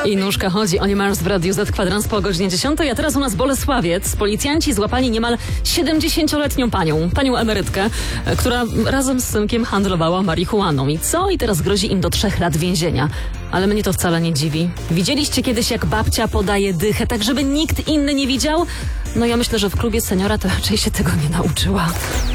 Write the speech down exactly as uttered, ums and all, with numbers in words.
I nóżka chodzi o niemalż w Radiu Z Kwadrans po godzinie dziesiątej, a teraz u nas Bolesławiec. Policjanci złapali niemal siedemdziesięcioletnią panią, panią emerytkę, która razem z synkiem handlowała marihuaną. I co? I teraz grozi im do trzech lat więzienia. Ale mnie to wcale nie dziwi. Widzieliście kiedyś, jak babcia podaje dychę, tak żeby nikt inny nie widział? No ja myślę, że w klubie seniora to raczej się tego nie nauczyła.